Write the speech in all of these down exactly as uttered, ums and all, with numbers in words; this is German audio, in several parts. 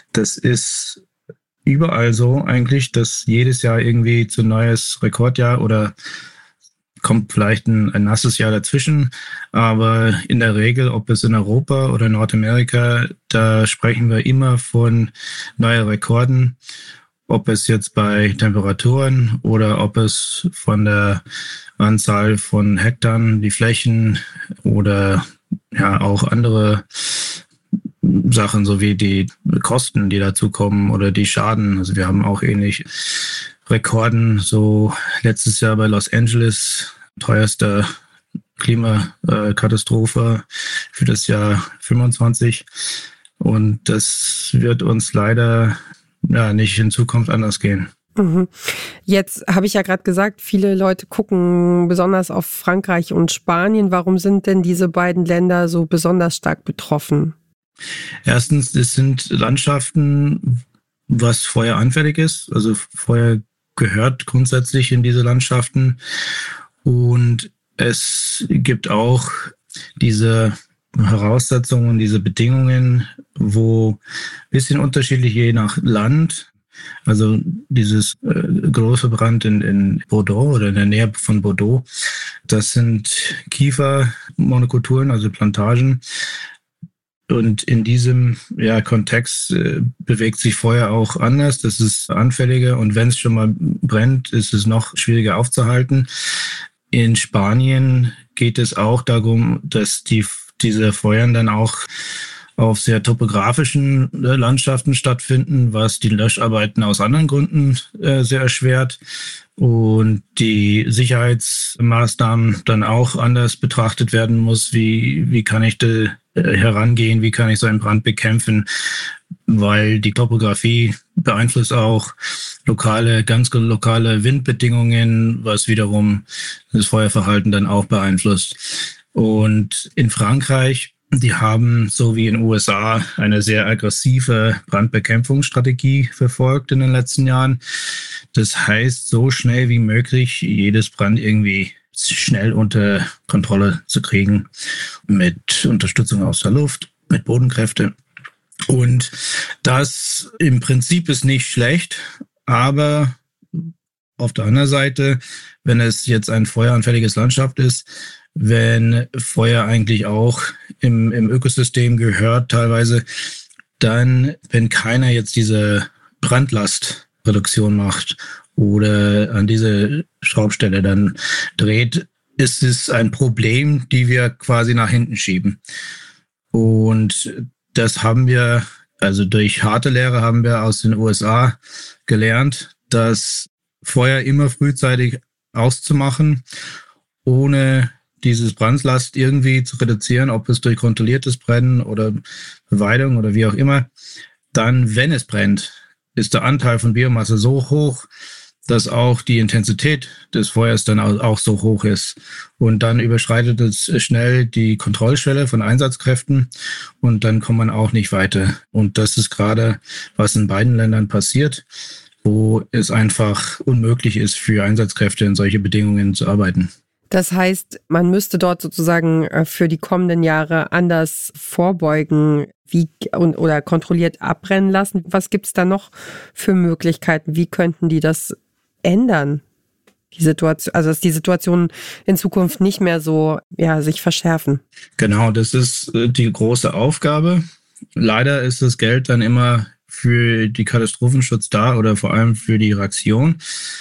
Das ist überall so eigentlich, dass jedes Jahr irgendwie zu neues Rekordjahr oder kommt vielleicht ein, ein nasses Jahr dazwischen. Aber in der Regel, ob es in Europa oder Nordamerika, da sprechen wir immer von neuen Rekorden. Ob es jetzt bei Temperaturen oder ob es von der Anzahl von Hektaren, die Flächen oder ja auch andere Sachen, so wie die Kosten, die dazu kommen oder die Schaden. Also wir haben auch ähnlich Rekorden, so letztes Jahr bei Los Angeles, teuerste Klimakatastrophe für das Jahr fünfundzwanzig. Und das wird uns leider ja nicht in Zukunft anders gehen. Mhm. Jetzt habe ich ja gerade gesagt, viele Leute gucken besonders auf Frankreich und Spanien. Warum sind denn diese beiden Länder so besonders stark betroffen? Erstens, es sind Landschaften, was feueranfällig ist. Also Feuer gehört grundsätzlich in diese Landschaften. Und es gibt auch diese Voraussetzungen, diese Bedingungen, wo ein bisschen unterschiedlich je nach Land. Also dieses äh, große Brand in, in Bordeaux oder in der Nähe von Bordeaux, das sind Kiefermonokulturen, also Plantagen. Und in diesem ja, Kontext äh, bewegt sich Feuer auch anders. Das ist anfälliger. Und wenn es schon mal brennt, ist es noch schwieriger aufzuhalten. In Spanien geht es auch darum, dass die, diese Feuern dann auch auf sehr topografischen äh, Landschaften stattfinden, was die Löscharbeiten aus anderen Gründen äh, sehr erschwert. Und die Sicherheitsmaßnahmen dann auch anders betrachtet werden muss. Wie, wie kann ich da herangehen? Wie kann ich so einen Brand bekämpfen? Weil die Topografie beeinflusst auch lokale, ganz lokale Windbedingungen, was wiederum das Feuerverhalten dann auch beeinflusst. Und in Frankreich, die haben, so wie in den U S A, eine sehr aggressive Brandbekämpfungsstrategie verfolgt in den letzten Jahren. Das heißt, so schnell wie möglich jedes Brand irgendwie schnell unter Kontrolle zu kriegen mit Unterstützung aus der Luft, mit Bodenkräfte. Und das im Prinzip ist nicht schlecht, aber auf der anderen Seite, wenn es jetzt ein feueranfälliges Landschaft ist, wenn Feuer eigentlich auch im, im Ökosystem gehört teilweise, dann, wenn keiner jetzt diese Brandlastreduktion macht oder an diese Schraubstelle dann dreht, ist es ein Problem, die wir quasi nach hinten schieben. Und das haben wir, also durch harte Lehre haben wir aus den U S A gelernt, dass Feuer immer frühzeitig auszumachen, ohne dieses Brandlast irgendwie zu reduzieren, ob es durch kontrolliertes Brennen oder Beweidung oder wie auch immer. Dann, wenn es brennt, ist der Anteil von Biomasse so hoch, dass auch die Intensität des Feuers dann auch so hoch ist. Und dann überschreitet es schnell die Kontrollschwelle von Einsatzkräften und dann kommt man auch nicht weiter. Und das ist gerade, was in beiden Ländern passiert, wo es einfach unmöglich ist, für Einsatzkräfte in solche Bedingungen zu arbeiten. Das heißt, man müsste dort sozusagen für die kommenden Jahre anders vorbeugen wie, und, oder kontrolliert abbrennen lassen. Was gibt es da noch für Möglichkeiten? Wie könnten die das ändern? Die Situation, also dass die Situation in Zukunft nicht mehr so ja, sich verschärfen. Genau, das ist die große Aufgabe. Leider ist das Geld dann immer für die Katastrophenschutz da oder vor allem für die Reaktion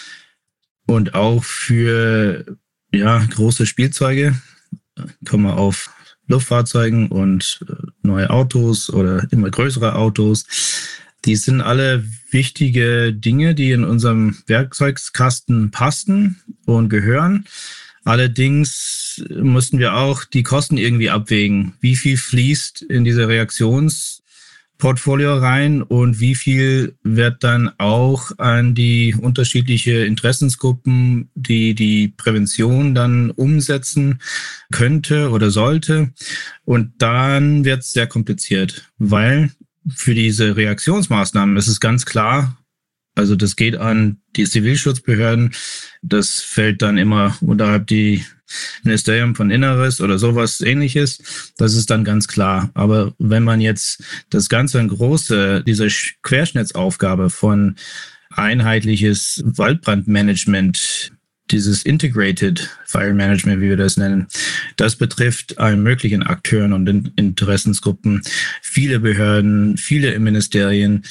und auch für ja, große Spielzeuge, kommen wir auf Luftfahrzeugen und neue Autos oder immer größere Autos. Die sind alle wichtige Dinge, die in unserem Werkzeugkasten passen und gehören. Allerdings mussten wir auch die Kosten irgendwie abwägen. Wie viel fließt in diese Reaktionsportfolio rein und wie viel wird dann auch an die unterschiedliche Interessensgruppen, die die Prävention dann umsetzen könnte oder sollte. Und dann wird es sehr kompliziert, weil für diese Reaktionsmaßnahmen ist es ganz klar, also das geht an die Zivilschutzbehörden, das fällt dann immer unterhalb die Ministerium von Inneres oder sowas Ähnliches. Das ist dann ganz klar. Aber wenn man jetzt das ganze große, diese Querschnittsaufgabe von einheitliches Waldbrandmanagement, dieses Integrated Fire Management, wie wir das nennen, das betrifft allen möglichen Akteuren und Interessensgruppen, viele Behörden, viele Ministerien.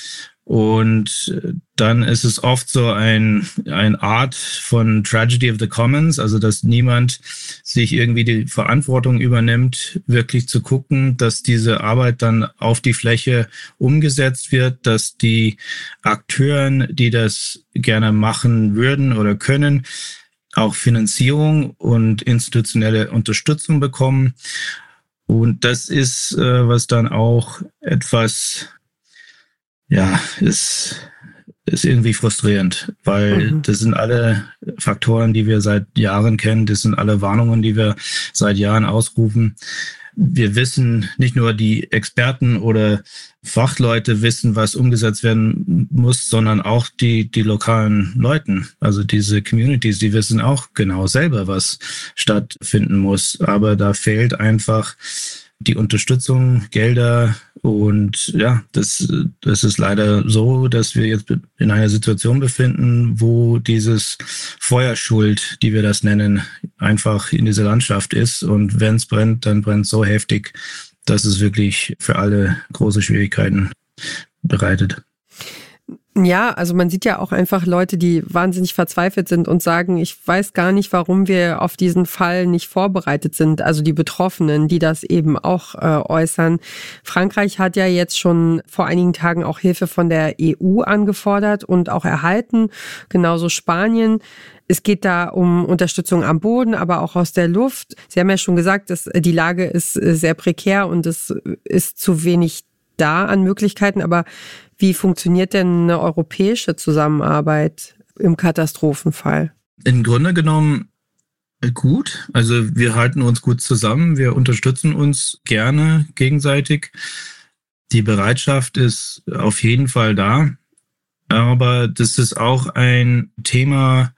Und dann ist es oft so ein, ein Art von Tragedy of the Commons, also dass niemand sich irgendwie die Verantwortung übernimmt, wirklich zu gucken, dass diese Arbeit dann auf die Fläche umgesetzt wird, dass die Akteuren, die das gerne machen würden oder können, auch Finanzierung und institutionelle Unterstützung bekommen. Und das ist, äh, was dann auch etwas, ja, ist, ist irgendwie frustrierend, weil mhm. das sind alle Faktoren, die wir seit Jahren kennen. Das sind alle Warnungen, die wir seit Jahren ausrufen. Wir wissen, nicht nur die Experten oder Fachleute wissen, was umgesetzt werden muss, sondern auch die, die lokalen Leuten, also diese Communities, die wissen auch genau selber, was stattfinden muss. Aber da fehlt einfach die Unterstützung, Gelder und ja, das, das ist leider so, dass wir jetzt in einer Situation befinden, wo dieses Feuerschuld, die wir das nennen, einfach in dieser Landschaft ist und wenn es brennt, dann brennt es so heftig, dass es wirklich für alle große Schwierigkeiten bereitet. Ja, also man sieht ja auch einfach Leute, die wahnsinnig verzweifelt sind und sagen, ich weiß gar nicht, warum wir auf diesen Fall nicht vorbereitet sind. Also die Betroffenen, die das eben auch äh, äußern. Frankreich hat ja jetzt schon vor einigen Tagen auch Hilfe von der E U angefordert und auch erhalten. Genauso Spanien. Es geht da um Unterstützung am Boden, aber auch aus der Luft. Sie haben ja schon gesagt, dass die Lage ist sehr prekär und es ist zu wenig da an Möglichkeiten. Aber wie funktioniert denn eine europäische Zusammenarbeit im Katastrophenfall? Im Grunde genommen gut. Also wir halten uns gut zusammen. Wir unterstützen uns gerne gegenseitig. Die Bereitschaft ist auf jeden Fall da. Aber das ist auch ein Thema,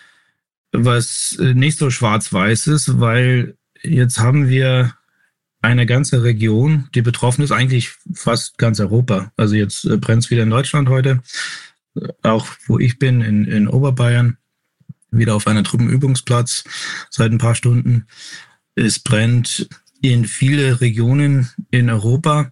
was nicht so schwarz-weiß ist, weil jetzt haben wir eine ganze Region, die betroffen ist, eigentlich fast ganz Europa. Also jetzt brennt es wieder in Deutschland heute, auch wo ich bin, in, in Oberbayern, wieder auf einem Truppenübungsplatz seit ein paar Stunden. Es brennt in viele Regionen in Europa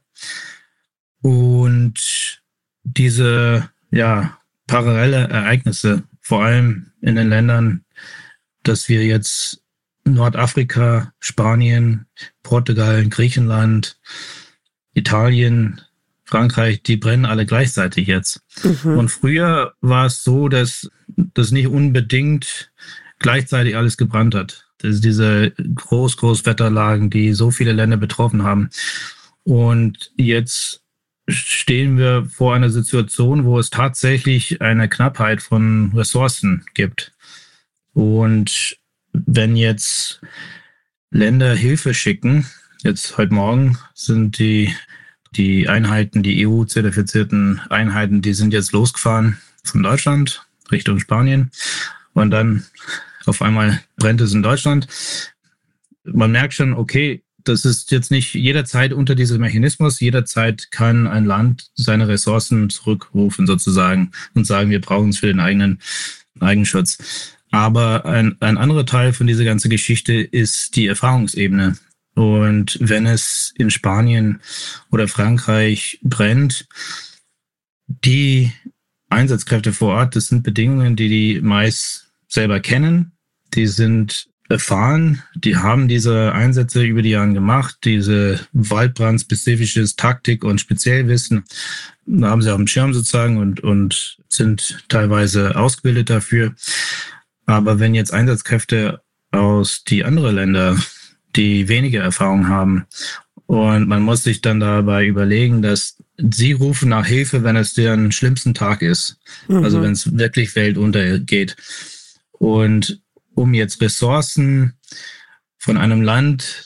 und diese ja, parallele Ereignisse, vor allem in den Ländern, dass wir jetzt Nordafrika, Spanien, Portugal, Griechenland, Italien, Frankreich, die brennen alle gleichzeitig jetzt. Mhm. Und früher war es so, dass das nicht unbedingt gleichzeitig alles gebrannt hat. Das ist diese Groß, Großwetterlagen, die so viele Länder betroffen haben. Und jetzt stehen wir vor einer Situation, wo es tatsächlich eine Knappheit von Ressourcen gibt. Und wenn jetzt Länder Hilfe schicken, jetzt heute Morgen sind die, die Einheiten, die E U-zertifizierten Einheiten, die sind jetzt losgefahren von Deutschland Richtung Spanien und dann auf einmal brennt es in Deutschland. Man merkt schon, okay, das ist jetzt nicht jederzeit unter diesem Mechanismus. Jederzeit kann ein Land seine Ressourcen zurückrufen sozusagen und sagen, wir brauchen es für den eigenen Eigenschutz. Aber ein, ein anderer Teil von dieser ganzen Geschichte ist die Erfahrungsebene. Und wenn es in Spanien oder Frankreich brennt, die Einsatzkräfte vor Ort, das sind Bedingungen, die die meist selber kennen. Die sind erfahren, die haben diese Einsätze über die Jahre gemacht, diese waldbrandspezifisches Taktik und Speziellwissen, da haben sie auf dem Schirm sozusagen und, und sind teilweise ausgebildet dafür. Aber wenn jetzt Einsatzkräfte aus die anderen Länder, die weniger Erfahrung haben, und man muss sich dann dabei überlegen, dass sie rufen nach Hilfe, wenn es deren schlimmsten Tag ist. Mhm. Also wenn es wirklich Welt untergeht. Und um jetzt Ressourcen von einem Land,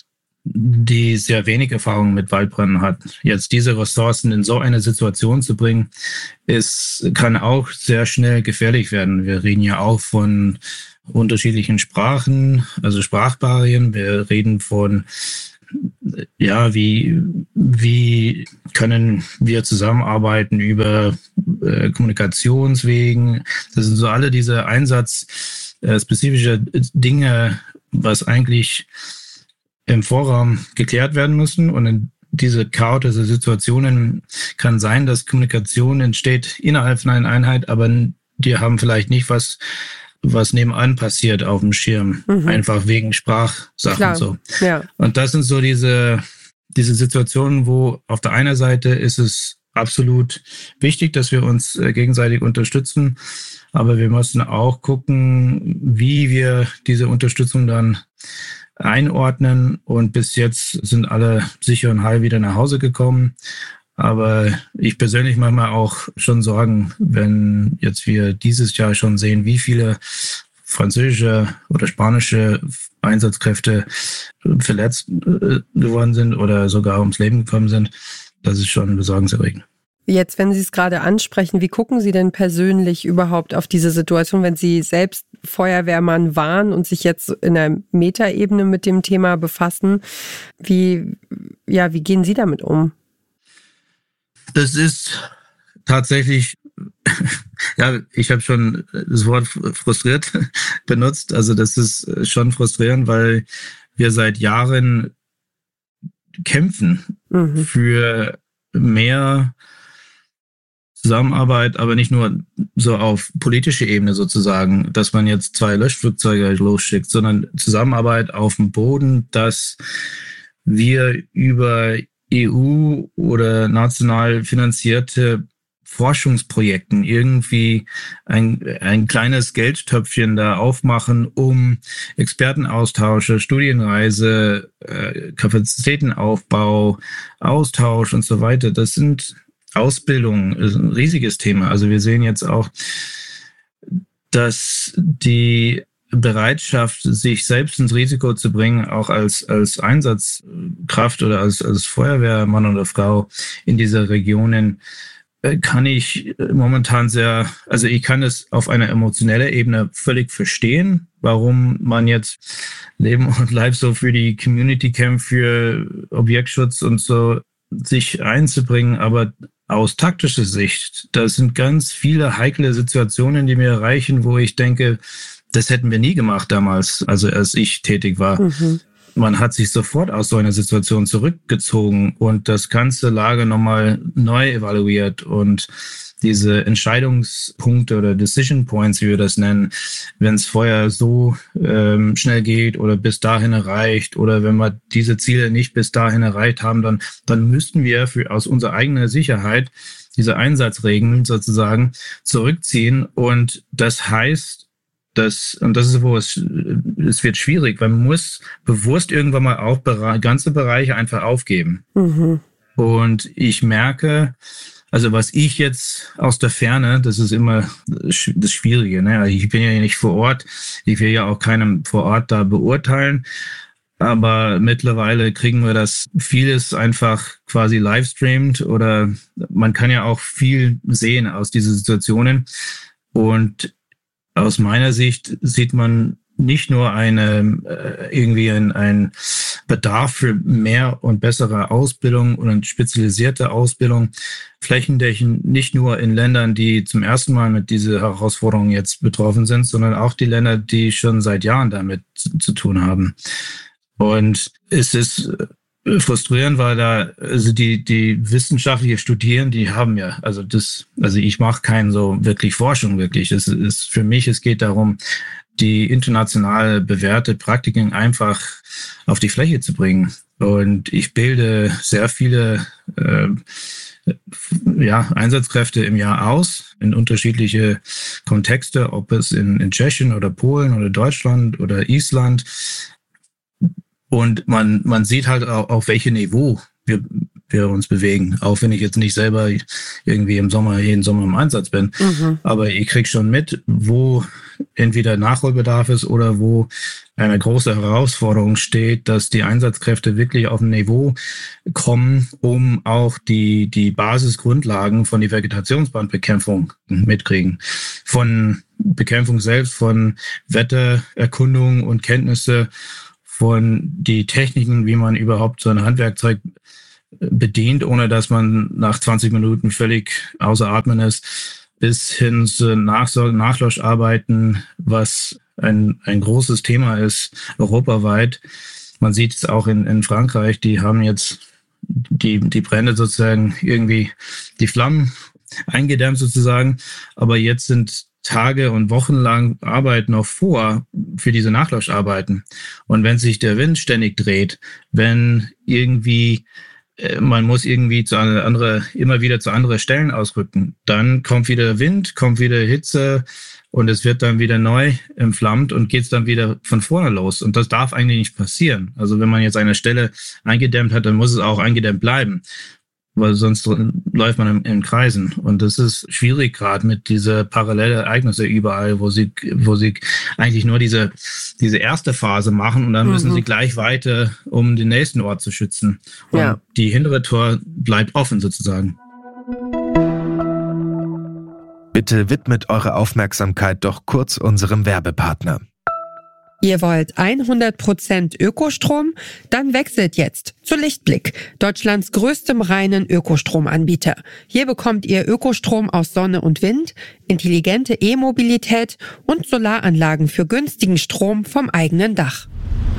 die sehr wenig Erfahrung mit Waldbränden hat. Jetzt diese Ressourcen in so eine Situation zu bringen, ist, kann auch sehr schnell gefährlich werden. Wir reden ja auch von unterschiedlichen Sprachen, also Sprachbarrieren. Wir reden von, ja, wie, wie können wir zusammenarbeiten über äh, Kommunikationswegen. Das sind so alle diese einsatzspezifische äh, Dinge, was eigentlich im Vorraum geklärt werden müssen. Und in diese chaotische Situationen kann sein, dass Kommunikation entsteht innerhalb von einer Einheit, aber die haben vielleicht nicht was, was nebenan passiert auf dem Schirm. Mhm. Einfach wegen Sprachsachen. Klar. So. Ja. Und das sind so diese, diese Situationen, wo auf der einen Seite ist es absolut wichtig, dass wir uns gegenseitig unterstützen. Aber wir müssen auch gucken, wie wir diese Unterstützung dann einordnen. Und bis jetzt sind alle sicher und heil wieder nach Hause gekommen. Aber ich persönlich mache mir auch schon Sorgen, wenn jetzt wir dieses Jahr schon sehen, wie viele französische oder spanische Einsatzkräfte verletzt geworden sind oder sogar ums Leben gekommen sind. Das ist schon besorgniserregend. Jetzt, wenn Sie es gerade ansprechen, wie gucken Sie denn persönlich überhaupt auf diese Situation, wenn Sie selbst Feuerwehrmann waren und sich jetzt in der Metaebene mit dem Thema befassen? Wie, ja, wie gehen Sie damit um? Das ist tatsächlich, ja, ich habe schon das Wort frustriert benutzt. Also das ist schon frustrierend, weil wir seit Jahren kämpfen mhm. für mehr Zusammenarbeit, aber nicht nur so auf politischer Ebene sozusagen, dass man jetzt zwei Löschflugzeuge losschickt, sondern Zusammenarbeit auf dem Boden, dass wir über E U oder national finanzierte Forschungsprojekten irgendwie ein, ein kleines Geldtöpfchen da aufmachen, um Expertenaustausche, Studienreise, äh, Kapazitätenaufbau, Austausch und so weiter. Das sind Ausbildung ist ein riesiges Thema. Also wir sehen jetzt auch, dass die Bereitschaft, sich selbst ins Risiko zu bringen, auch als, als Einsatzkraft oder als, als Feuerwehrmann oder Frau in dieser Regionen, kann ich momentan sehr, also ich kann es auf einer emotionellen Ebene völlig verstehen, warum man jetzt Leben und Leib so für die Community kämpft, für Objektschutz und so sich einzubringen, aber aus taktischer Sicht, da sind ganz viele heikle Situationen, die mir erreichen, wo ich denke, das hätten wir nie gemacht damals, also als ich tätig war. Mhm. Man hat sich sofort aus so einer Situation zurückgezogen und das ganze Lager nochmal neu evaluiert und diese Entscheidungspunkte oder Decision Points, wie wir das nennen, wenn es vorher so ähm, schnell geht oder bis dahin erreicht oder wenn wir diese Ziele nicht bis dahin erreicht haben, dann, dann müssten wir für aus unserer eigenen Sicherheit diese Einsatzregeln sozusagen zurückziehen. Und das heißt, dass, und das ist, wo es, es wird schwierig, weil man muss bewusst irgendwann mal auch Bere- ganze Bereiche einfach aufgeben. Mhm. Und ich merke, also was ich jetzt aus der Ferne, das ist immer das Schwierige, ne? Ich bin ja nicht vor Ort, ich will ja auch keinem vor Ort da beurteilen, aber mittlerweile kriegen wir das vieles einfach quasi livestreamt oder man kann ja auch viel sehen aus diesen Situationen und aus meiner Sicht sieht man nicht nur eine äh, irgendwie ein, ein Bedarf für mehr und bessere Ausbildung und eine spezialisierte Ausbildung flächendeckend, nicht nur in Ländern, die zum ersten Mal mit dieser Herausforderung jetzt betroffen sind, sondern auch die Länder, die schon seit Jahren damit zu, zu tun haben. Und es ist frustrierend, weil da also die die wissenschaftliche Studieren, die haben ja also das also ich mache keinen so wirklich Forschung wirklich. Es ist für mich, es geht darum, die international bewährte Praktiken einfach auf die Fläche zu bringen. Und ich bilde sehr viele äh, ja, Einsatzkräfte im Jahr aus in unterschiedliche Kontexte, ob es in, in Tschechien oder Polen oder Deutschland oder Island. Und man, man sieht halt auch, auf welchem Niveau wir wir uns bewegen. Auch wenn ich jetzt nicht selber irgendwie im Sommer, jeden Sommer im Einsatz bin. Mhm. Aber ich krieg schon mit, wo entweder Nachholbedarf ist oder wo eine große Herausforderung steht, dass die Einsatzkräfte wirklich auf ein Niveau kommen, um auch die, die Basisgrundlagen von der Vegetationsbrandbekämpfung mitkriegen. Von Bekämpfung selbst, von Wettererkundung und Kenntnisse, von die Techniken, wie man überhaupt so ein Handwerkzeug bedient, ohne dass man nach zwanzig Minuten völlig außer Atmen ist, bis hin zu Nachsorge, Nachlöscharbeiten, was ein, ein großes Thema ist, europaweit. Man sieht es auch in, in Frankreich, die haben jetzt die, die Brände sozusagen irgendwie die Flammen eingedämmt sozusagen, aber jetzt sind Tage und Wochen lang Arbeit noch vor für diese Nachlöscharbeiten. Und wenn sich der Wind ständig dreht, wenn irgendwie man muss irgendwie zu andere, immer wieder zu anderen Stellen ausrücken. Dann kommt wieder Wind, kommt wieder Hitze und es wird dann wieder neu entflammt und geht es dann wieder von vorne los. Und das darf eigentlich nicht passieren. Also wenn man jetzt eine Stelle eingedämmt hat, dann muss es auch eingedämmt bleiben, weil sonst läuft man in, in Kreisen. Und das ist schwierig gerade mit dieser parallelen Ereignisse überall, wo sie, wo sie eigentlich nur diese, diese erste Phase machen und dann mhm. müssen sie gleich weiter, um den nächsten Ort zu schützen. Und ja. die hintere Tor bleibt offen sozusagen. Bitte widmet eure Aufmerksamkeit doch kurz unserem Werbepartner. Ihr wollt hundert Prozent Ökostrom? Dann wechselt jetzt zu Lichtblick, Deutschlands größtem reinen Ökostromanbieter. Hier bekommt ihr Ökostrom aus Sonne und Wind, intelligente E-Mobilität und Solaranlagen für günstigen Strom vom eigenen Dach.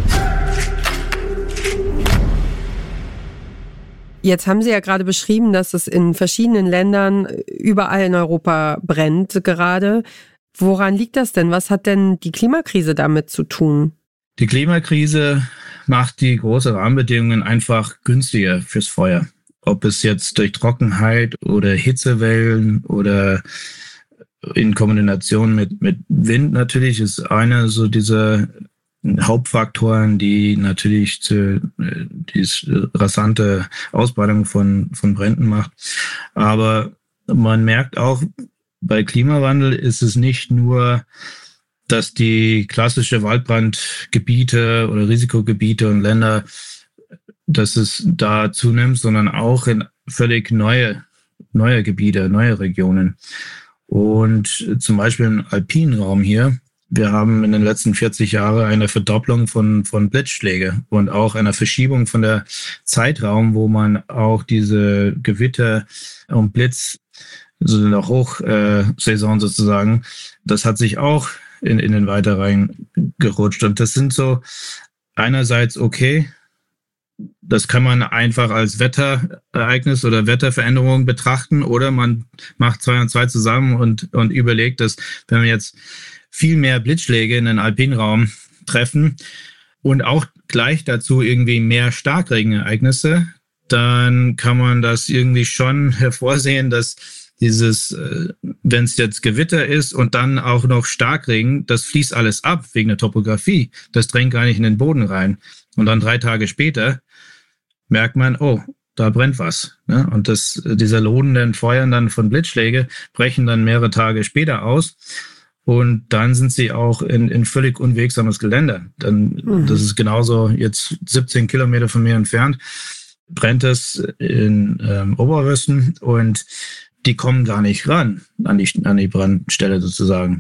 Jetzt haben Sie ja gerade beschrieben, dass es in verschiedenen Ländern überall in Europa brennt gerade. Woran liegt das denn? Was hat denn die Klimakrise damit zu tun? Die Klimakrise macht die großen Rahmenbedingungen einfach günstiger fürs Feuer. Ob es jetzt durch Trockenheit oder Hitzewellen oder in Kombination mit, mit Wind natürlich ist einer so dieser Hauptfaktoren, die natürlich zu, die rasante Ausbreitung von, von Bränden macht. Aber man merkt auch, bei Klimawandel ist es nicht nur, dass die klassische Waldbrandgebiete oder Risikogebiete und Länder, dass es da zunimmt, sondern auch in völlig neue, neue Gebiete, neue Regionen. Und zum Beispiel im alpinen Raum hier, wir haben in den letzten vierzig Jahren eine Verdopplung von, von Blitzschläge und auch eine Verschiebung von der Zeitraum, wo man auch diese Gewitter und Blitz so in der Hochsaison sozusagen, das hat sich auch in, in den Weiter reingerutscht. Und das sind so einerseits okay, das kann man einfach als Wetterereignis oder Wetterveränderung betrachten oder man macht zwei und zwei zusammen und, und überlegt, dass wenn wir jetzt viel mehr Blitzschläge in den alpinen Raum treffen und auch gleich dazu irgendwie mehr Starkregenereignisse, dann kann man das irgendwie schon hervorsehen, dass dieses, äh, wenn es jetzt Gewitter ist und dann auch noch Starkregen, das fließt alles ab wegen der Topografie. Das drängt gar nicht in den Boden rein. Und dann drei Tage später merkt man, oh, da brennt was. Ne? Und das, diese lohnenden Feuern dann von Blitzschläge brechen dann mehrere Tage später aus. Und dann sind sie auch in, in völlig unwegsames Gelände. Dann, mhm. Das ist genauso jetzt siebzehn Kilometer von mir entfernt, brennt es in ähm, Oberrösten und die kommen gar nicht ran an die, an die Brandstelle sozusagen.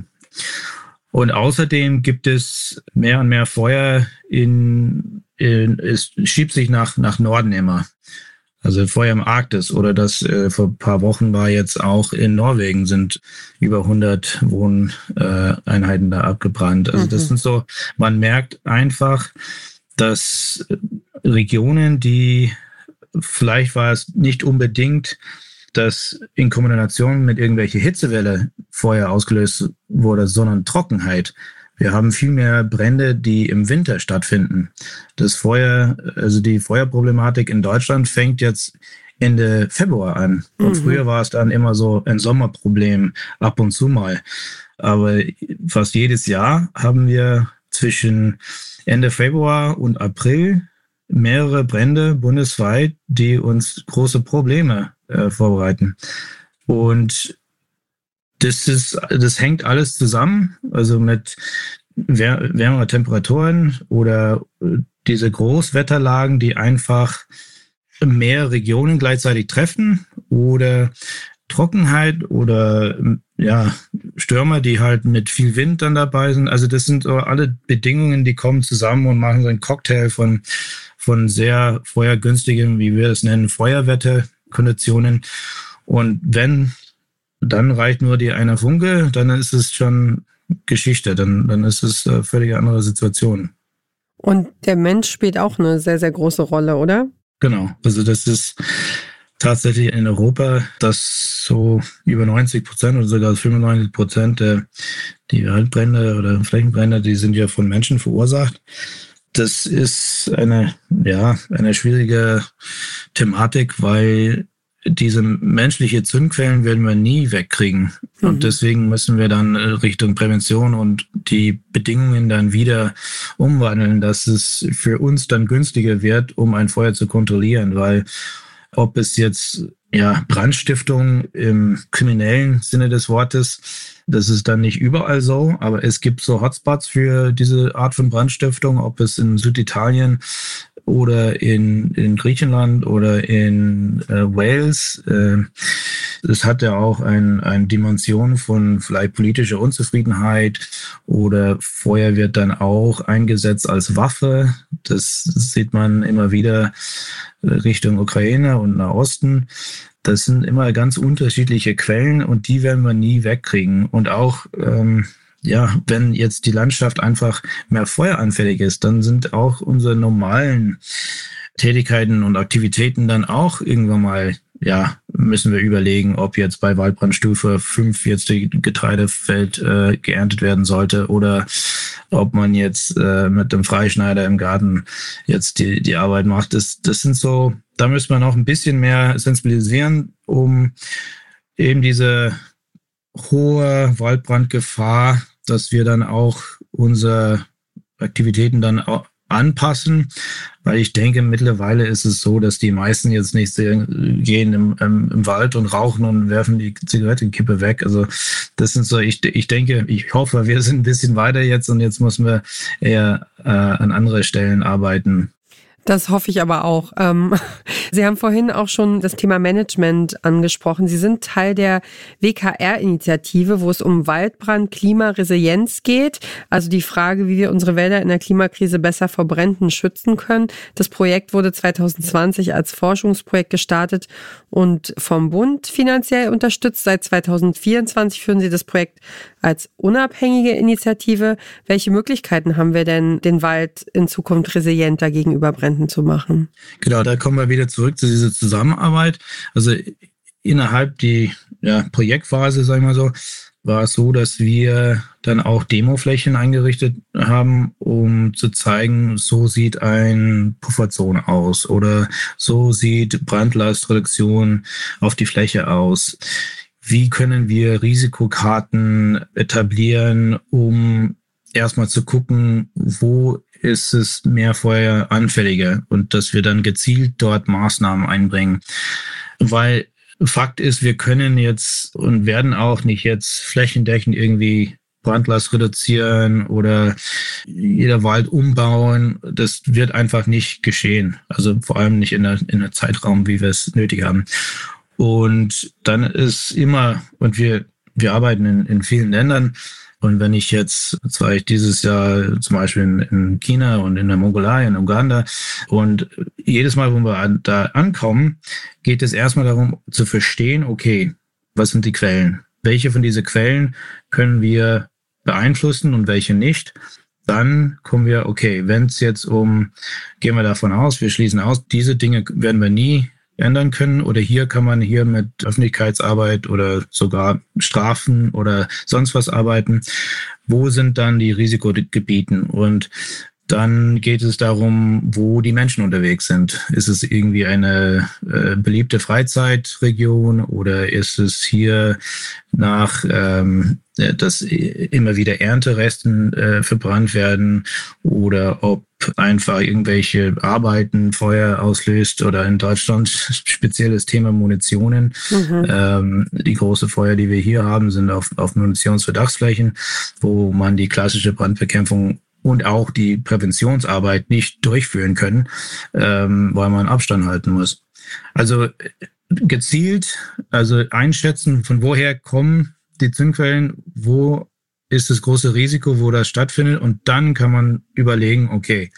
Und außerdem gibt es mehr und mehr Feuer in, in es schiebt sich nach, nach Norden immer. Also Feuer im Arktis oder das äh, vor ein paar Wochen war jetzt auch in Norwegen sind über hundert Wohneinheiten da abgebrannt. Also mhm. das sind so, man merkt einfach, dass Regionen, die vielleicht war es nicht unbedingt, dass in Kombination mit irgendwelche Hitzewelle Feuer ausgelöst wurde, sondern Trockenheit. Wir haben viel mehr Brände, die im Winter stattfinden. Das Feuer, also die Feuerproblematik in Deutschland fängt jetzt Ende Februar an. Und mhm. früher war es dann immer so ein Sommerproblem, ab und zu mal. Aber fast jedes Jahr haben wir zwischen Ende Februar und April mehrere Brände bundesweit, die uns große Probleme äh, vorbereiten. Und das ist, das hängt alles zusammen, also mit wär, wärmeren Temperaturen oder diese Großwetterlagen, die einfach mehr Regionen gleichzeitig treffen, oder Trockenheit oder ja, Stürme, die halt mit viel Wind dann dabei sind. Also das sind so alle Bedingungen, die kommen zusammen und machen so einen Cocktail von, von sehr feuergünstigen, wie wir es nennen, Feuerwetterkonditionen. Und wenn, dann reicht nur die eine Funke, dann ist es schon Geschichte, dann, dann ist es eine völlig andere Situation. Und der Mensch spielt auch eine sehr, sehr große Rolle, oder? Genau, also das ist tatsächlich in Europa, dass so über neunzig Prozent oder sogar fünfundneunzig Prozent der die Waldbrände oder Flächenbrände, die sind ja von Menschen verursacht. Das ist eine, ja, eine schwierige Thematik, weil diese menschliche Zündquellen werden wir nie wegkriegen. Mhm. Und deswegen müssen wir dann Richtung Prävention und die Bedingungen dann wieder umwandeln, dass es für uns dann günstiger wird, um ein Feuer zu kontrollieren, weil ob es jetzt ja Brandstiftung im kriminellen Sinne des Wortes, das ist dann nicht überall so, aber es gibt so Hotspots für diese Art von Brandstiftung, ob es in Süditalien oder in, in Griechenland oder in äh, Wales. Äh, es hat ja auch ein, eine Dimension von vielleicht politischer Unzufriedenheit, oder Feuer wird dann auch eingesetzt als Waffe. Das sieht man immer wieder Richtung Ukraine und Nahosten. Das sind immer ganz unterschiedliche Quellen und die werden wir nie wegkriegen. Und auch ähm, ja, wenn jetzt die Landschaft einfach mehr feueranfällig ist, dann sind auch unsere normalen Tätigkeiten und Aktivitäten dann auch irgendwann mal, ja, müssen wir überlegen, ob jetzt bei Waldbrandstufe fünf jetzt die Getreidefeld äh, geerntet werden sollte oder ob man jetzt äh, mit dem Freischneider im Garten jetzt die, die Arbeit macht. Das, das sind so, da müssen wir noch ein bisschen mehr sensibilisieren, um eben diese hohe Waldbrandgefahr, dass wir dann auch unsere Aktivitäten dann auch anpassen, weil ich denke, mittlerweile ist es so, dass die meisten jetzt nicht gehen im, im, im Wald und rauchen und werfen die Zigarettenkippe weg. Also das sind so, ich, ich denke, ich hoffe, wir sind ein bisschen weiter jetzt und jetzt müssen wir eher äh, an andere Stellen arbeiten. Das hoffe ich aber auch. Ähm, Sie haben vorhin auch schon das Thema Management angesprochen. Sie sind Teil der W K R-Initiative, wo es um Waldbrand, Klimaresilienz geht. Also die Frage, wie wir unsere Wälder in der Klimakrise besser vor Bränden schützen können. Das Projekt wurde zwanzig zwanzig als Forschungsprojekt gestartet und vom Bund finanziell unterstützt. Seit zwanzig vierundzwanzig führen Sie das Projekt als unabhängige Initiative. Welche Möglichkeiten haben wir denn, den Wald in Zukunft resilienter gegenüber Bränden zu machen? Genau, da kommen wir wieder zurück zu dieser Zusammenarbeit. Also innerhalb die ja, Projektphase, sagen wir mal so, war es so, dass wir dann auch Demoflächen eingerichtet haben, um zu zeigen, so sieht ein Pufferzone aus oder so sieht Brandlastreduktion auf die Fläche aus. Wie können wir Risikokarten etablieren, um erstmal zu gucken, wo ist es mehr feueranfälliger und dass wir dann gezielt dort Maßnahmen einbringen. Weil Fakt ist, wir können jetzt und werden auch nicht jetzt flächendeckend irgendwie Brandlast reduzieren oder jeder Wald umbauen. Das wird einfach nicht geschehen. Also vor allem nicht in der, in der Zeitraum, wie wir es nötig haben. Und dann ist immer, und wir, wir arbeiten in, in vielen Ländern, und wenn ich jetzt, jetzt war ich dieses Jahr zum Beispiel in, in China und in der Mongolei, in Uganda, und jedes Mal, wo wir an, da ankommen, geht es erstmal darum zu verstehen, okay, was sind die Quellen? Welche von diesen Quellen können wir beeinflussen und welche nicht? Dann kommen wir, okay, wenn es jetzt um, gehen wir davon aus, wir schließen aus, diese Dinge werden wir nie ändern können, oder hier kann man hier mit Öffentlichkeitsarbeit oder sogar Strafen oder sonst was arbeiten. Wo sind dann die Risikogebieten? Und dann geht es darum, wo die Menschen unterwegs sind. Ist es irgendwie eine äh, beliebte Freizeitregion oder ist es hier nach, ähm, dass immer wieder Ernteresten äh, verbrannt werden oder ob einfach irgendwelche Arbeiten Feuer auslöst oder in Deutschland spezielles Thema Munitionen. Mhm. Ähm, die große Feuer, die wir hier haben, sind auf, auf Munitionsverdachtsflächen, wo man die klassische Brandbekämpfung und auch die Präventionsarbeit nicht durchführen können, ähm, weil man Abstand halten muss. Also gezielt, also einschätzen, von woher kommen die Zündquellen, wo ist das große Risiko, wo das stattfindet, und dann kann man überlegen, okay,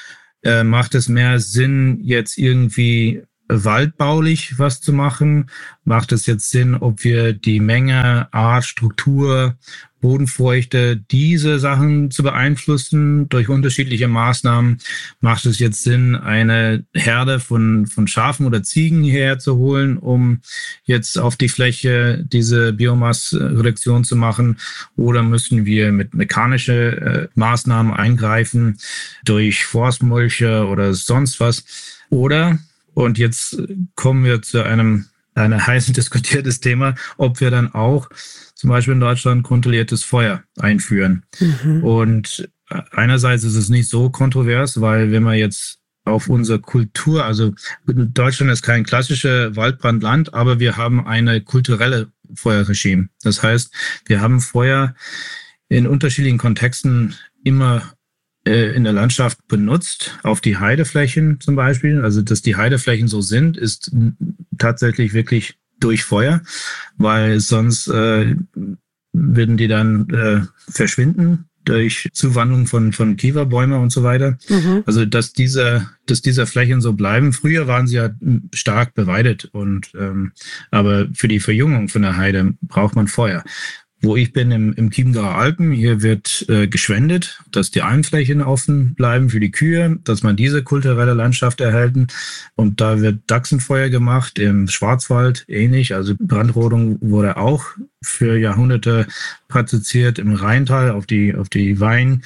äh, macht es mehr Sinn, jetzt irgendwie waldbaulich was zu machen? Macht es jetzt Sinn, ob wir die Menge, Art, Struktur, Bodenfeuchte, diese Sachen zu beeinflussen durch unterschiedliche Maßnahmen? Macht es jetzt Sinn, eine Herde von, von Schafen oder Ziegen hierher zu holen, um jetzt auf die Fläche diese Biomassreduktion zu machen? Oder müssen wir mit mechanischen äh, Maßnahmen eingreifen durch Forstmulche oder sonst was? Oder, und jetzt kommen wir zu einem, einem heiß diskutiertes Thema, ob wir dann auch zum Beispiel in Deutschland kontrolliertes Feuer einführen. Mhm. Und einerseits ist es nicht so kontrovers, weil wenn man jetzt auf unsere Kultur, also Deutschland ist kein klassisches Waldbrandland, aber wir haben eine kulturelle Feuerregime. Das heißt, wir haben Feuer in unterschiedlichen Kontexten immer in der Landschaft benutzt, auf die Heideflächen zum Beispiel. Also, dass die Heideflächen so sind, ist tatsächlich wirklich durch Feuer, weil sonst äh, würden die dann äh, verschwinden durch Zuwandlung von, von Kieferbäumen und so weiter. Mhm. Also, dass diese, dass diese Flächen so bleiben. Früher waren sie ja stark beweidet, und ähm, aber für die Verjüngung von der Heide braucht man Feuer. Wo ich bin, im, im Chiemgauer Alpen, hier wird äh, geschwendet, dass die Almflächen offen bleiben für die Kühe, dass man diese kulturelle Landschaft erhalten. Und da wird Dachsenfeuer gemacht, im Schwarzwald ähnlich. Also Brandrodung wurde auch für Jahrhunderte praktiziert. Im Rheintal auf die, auf die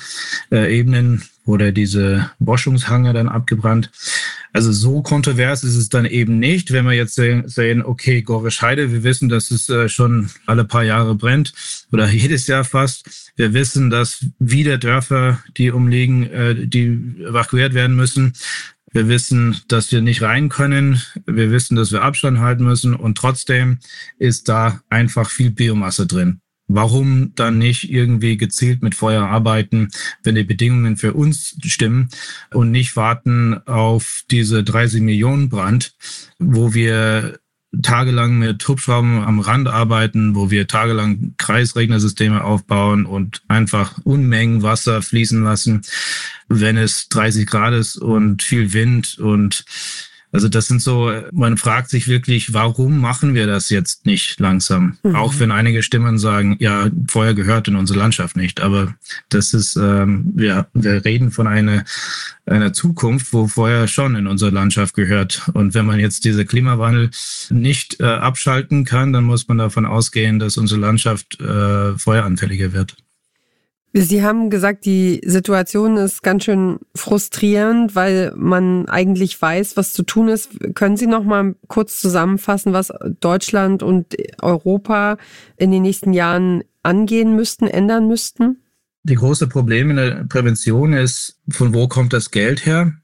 Weinebenen äh, wurde diese Boschungshange dann abgebrannt. Also so kontrovers ist es dann eben nicht, wenn wir jetzt sehen, okay, Gorisch Heide, wir wissen, dass es äh, schon alle paar Jahre brennt oder jedes Jahr fast. Wir wissen, dass wieder Dörfer, die umliegen, äh, die evakuiert werden müssen. Wir wissen, dass wir nicht rein können. Wir wissen, dass wir Abstand halten müssen, und trotzdem ist da einfach viel Biomasse drin. Warum dann nicht irgendwie gezielt mit Feuer arbeiten, wenn die Bedingungen für uns stimmen, und nicht warten auf diese dreißig Millionen Brand, wo wir tagelang mit Hubschrauben am Rand arbeiten, wo wir tagelang Kreisregnersysteme aufbauen und einfach Unmengen Wasser fließen lassen, wenn es dreißig Grad ist und viel Wind. Und also das sind so, man fragt sich wirklich, warum machen wir das jetzt nicht langsam? Mhm. Auch wenn einige Stimmen sagen, ja, Feuer gehört in unsere Landschaft nicht. Aber das ist, ähm, ja, wir reden von einer, einer Zukunft, wo Feuer schon in unsere Landschaft gehört. Und wenn man jetzt diese Klimawandel nicht äh, abschalten kann, dann muss man davon ausgehen, dass unsere Landschaft äh, feueranfälliger wird. Sie haben gesagt, die Situation ist ganz schön frustrierend, weil man eigentlich weiß, was zu tun ist. Können Sie noch mal kurz zusammenfassen, was Deutschland und Europa in den nächsten Jahren angehen müssten, ändern müssten? Die große Problem in der Prävention ist, von wo kommt das Geld her?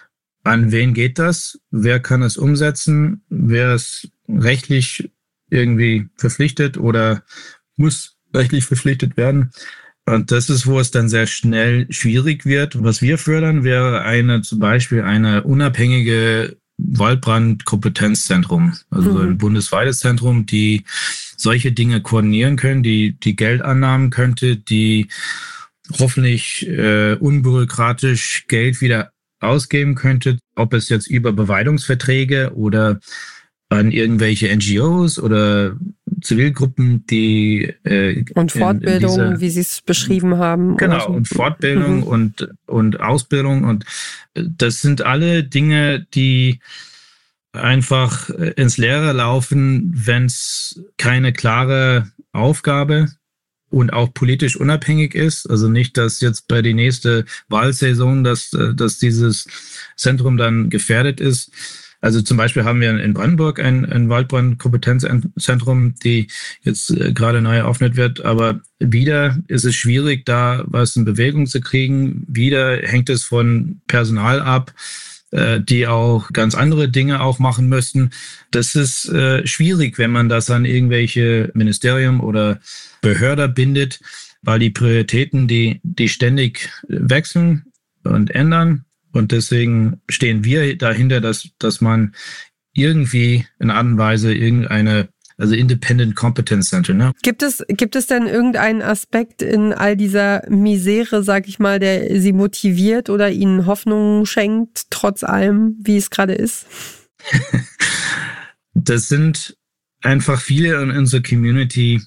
An wen geht das? Wer kann es umsetzen? Wer ist rechtlich irgendwie verpflichtet oder muss rechtlich verpflichtet werden? Und das ist, wo es dann sehr schnell schwierig wird. Was wir fördern, wäre eine, zum Beispiel eine unabhängige Waldbrandkompetenzzentrum, also mhm. ein bundesweites Zentrum, die solche Dinge koordinieren können, die die Geld annahmen könnte, die hoffentlich äh, unbürokratisch Geld wieder ausgeben könnte, ob es jetzt über Beweidungsverträge oder an irgendwelche N G Os oder Zivilgruppen, die äh, und Fortbildung, in, in dieser, wie Sie es beschrieben haben. Genau, so. Und Fortbildung mhm. und und Ausbildung, und das sind alle Dinge, die einfach ins Leere laufen, wenn es keine klare Aufgabe und auch politisch unabhängig ist. Also nicht, dass jetzt bei der nächsten Wahlsaison, dass dass dieses Zentrum dann gefährdet ist. Also zum Beispiel haben wir in Brandenburg ein, ein Waldbrandkompetenzzentrum, die jetzt äh, gerade neu eröffnet wird. Aber wieder ist es schwierig, da was in Bewegung zu kriegen. Wieder hängt es von Personal ab, äh, die auch ganz andere Dinge auch machen müssen. Das ist äh, schwierig, wenn man das an irgendwelche Ministerium oder Behörde bindet, weil die Prioritäten, die, die ständig wechseln und ändern. Und deswegen stehen wir dahinter, dass, dass man irgendwie in Art und Weise irgendeine, also Independent Competence Center, ne? Gibt es, gibt es denn irgendeinen Aspekt in all dieser Misere, sag ich mal, der Sie motiviert oder Ihnen Hoffnung schenkt, trotz allem, wie es gerade ist? Das sind einfach viele in unserer Community,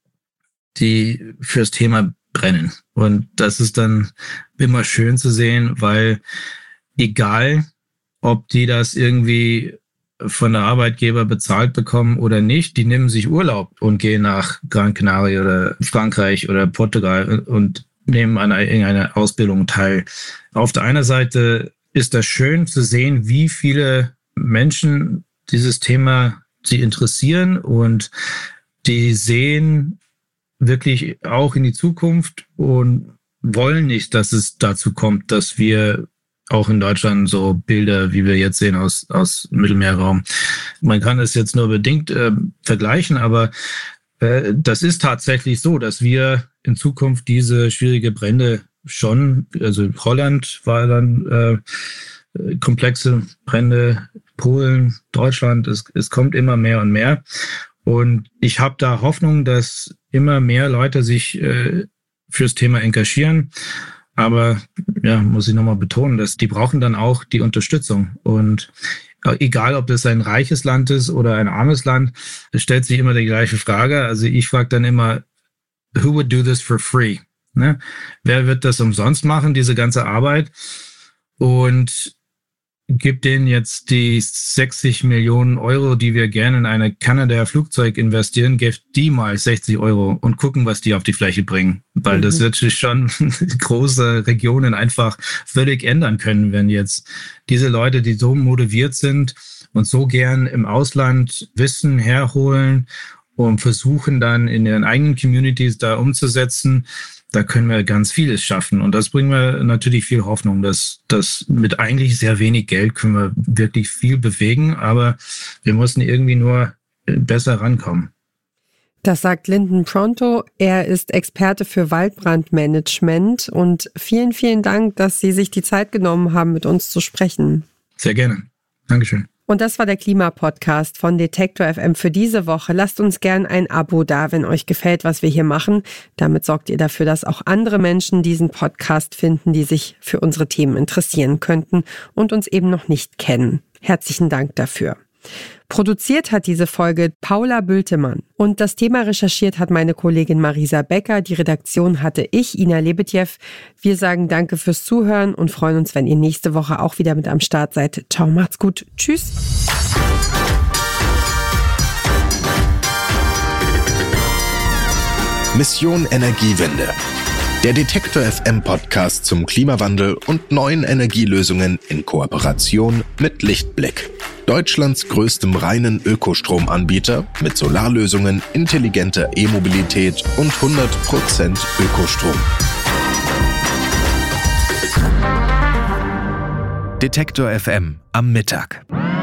die fürs Thema brennen. Und das ist dann immer schön zu sehen, weil egal, ob die das irgendwie von der Arbeitgeber bezahlt bekommen oder nicht, die nehmen sich Urlaub und gehen nach Gran Canaria oder Frankreich oder Portugal und nehmen an irgendeiner Ausbildung teil. Auf der einen Seite ist das schön zu sehen, wie viele Menschen dieses Thema sie interessieren und die sehen wirklich auch in die Zukunft und wollen nicht, dass es dazu kommt, dass wir auch in Deutschland so Bilder, wie wir jetzt sehen, aus, aus Mittelmeerraum. Man kann es jetzt nur bedingt äh, vergleichen, aber äh, das ist tatsächlich so, dass wir in Zukunft diese schwierige Brände schon, also Holland war dann äh, komplexe Brände, Polen, Deutschland, es, es kommt immer mehr und mehr. Und ich habe da Hoffnung, dass immer mehr Leute sich äh, fürs Thema engagieren. Aber ja, muss ich nochmal betonen, dass die brauchen dann auch die Unterstützung. Und egal, ob das ein reiches Land ist oder ein armes Land, es stellt sich immer die gleiche Frage. Also ich frage dann immer, who would do this for free? Ne? Wer wird das umsonst machen, diese ganze Arbeit? Und gibt denen jetzt die sechzig Millionen Euro, die wir gerne in eine Canadair-Flugzeug investieren, gebt die mal sechzig Euro und gucken, was die auf die Fläche bringen. Weil mhm. das wird sich schon große Regionen einfach völlig ändern können, wenn jetzt diese Leute, die so motiviert sind und so gern im Ausland Wissen herholen und versuchen dann in ihren eigenen Communities da umzusetzen, da können wir ganz vieles schaffen. Und das bringt mir natürlich viel Hoffnung, dass, dass mit eigentlich sehr wenig Geld können wir wirklich viel bewegen, aber wir müssen irgendwie nur besser rankommen. Das sagt Lyndon Pronto. Er ist Experte für Waldbrandmanagement. Und vielen, vielen Dank, dass Sie sich die Zeit genommen haben, mit uns zu sprechen. Sehr gerne. Dankeschön. Und das war der Klimapodcast von Detektor F M für diese Woche. Lasst uns gern ein Abo da, wenn euch gefällt, was wir hier machen. Damit sorgt ihr dafür, dass auch andere Menschen diesen Podcast finden, die sich für unsere Themen interessieren könnten und uns eben noch nicht kennen. Herzlichen Dank dafür. Produziert hat diese Folge Paula Bültemann. Und das Thema recherchiert hat meine Kollegin Marisa Becker. Die Redaktion hatte ich, Ina Lebetjew. Wir sagen danke fürs Zuhören und freuen uns, wenn ihr nächste Woche auch wieder mit am Start seid. Ciao, macht's gut. Tschüss. Mission Energiewende. Der Detektor F M Podcast zum Klimawandel und neuen Energielösungen in Kooperation mit Lichtblick. Deutschlands größtem reinen Ökostromanbieter mit Solarlösungen, intelligenter E-Mobilität und hundert Prozent Ökostrom. Detektor F M am Mittag.